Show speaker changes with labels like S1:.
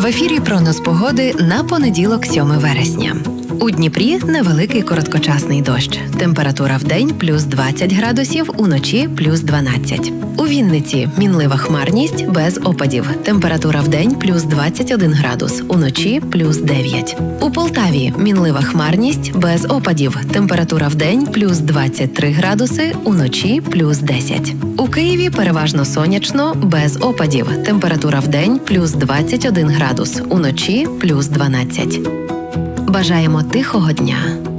S1: В ефірі прогноз погоди на понеділок, 7 вересня. У Дніпрі невеликий короткочасний дощ. Температура вдень плюс 20 градусів, уночі плюс 12. У Вінниці мінлива хмарність без опадів. Температура вдень плюс 21 градус, уночі плюс 9. У Полтаві мінлива хмарність без опадів. Температура вдень плюс 23 градуси, уночі плюс 10. У Києві переважно сонячно, без опадів. Температура вдень плюс 21 градус, уночі плюс 12. Бажаємо тихого дня.